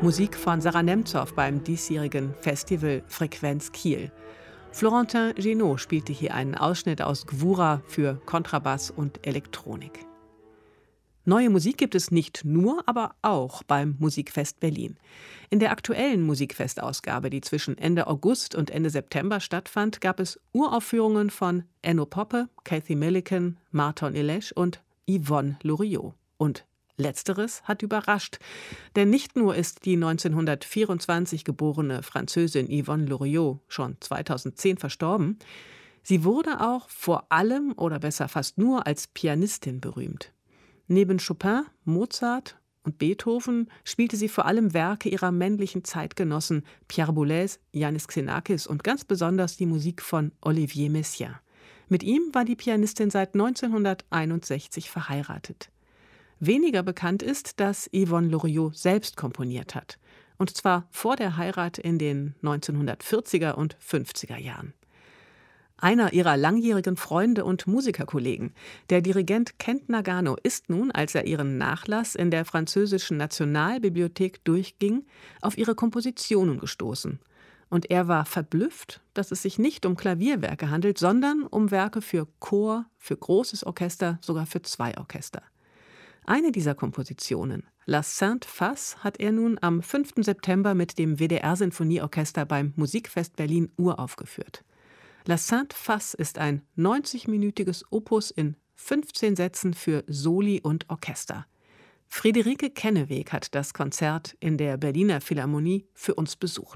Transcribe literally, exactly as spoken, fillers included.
Musik von Sarah Nemtsov beim diesjährigen Festival Frequenz Kiel. Florentin Genot spielte hier einen Ausschnitt aus Gwura für Kontrabass und Elektronik. Neue Musik gibt es nicht nur, aber auch beim Musikfest Berlin. In der aktuellen Musikfestausgabe, die zwischen Ende August und Ende September stattfand, gab es Uraufführungen von Enno Poppe, Kathy Millican, Marton Ilesch und Yvonne Loriot. Und letzteres hat überrascht, denn nicht nur ist die neunzehnhundertvierundzwanzig geborene Französin Yvonne Loriot schon zweitausendzehn verstorben, sie wurde auch vor allem oder besser fast nur als Pianistin berühmt. Neben Chopin, Mozart und Beethoven spielte sie vor allem Werke ihrer männlichen Zeitgenossen Pierre Boulez, Yannis Xenakis und ganz besonders die Musik von Olivier Messiaen. Mit ihm war die Pianistin seit neunzehnhunderteinundsechzig verheiratet. Weniger bekannt ist, dass Yvonne Loriot selbst komponiert hat. Und zwar vor der Heirat in den neunzehnhundertvierziger und fünfziger Jahren. Einer ihrer langjährigen Freunde und Musikerkollegen, der Dirigent Kent Nagano, ist nun, als er ihren Nachlass in der französischen Nationalbibliothek durchging, auf ihre Kompositionen gestoßen. Und er war verblüfft, dass es sich nicht um Klavierwerke handelt, sondern um Werke für Chor, für großes Orchester, sogar für zwei Orchester. Eine dieser Kompositionen, La Sainte Face, hat er nun am fünften September mit dem W D R-Sinfonieorchester beim Musikfest Berlin uraufgeführt. La Sainte Face ist ein neunzigminütiges Opus in fünfzehn Sätzen für Soli und Orchester. Friederike Kenneweg hat das Konzert in der Berliner Philharmonie für uns besucht.